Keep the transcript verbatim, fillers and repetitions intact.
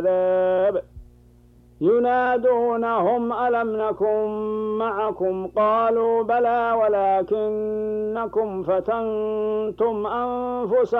العذاب ينادونهم ألم نكن معكم قالوا بلى ولكنكم فتنتم أنفسكم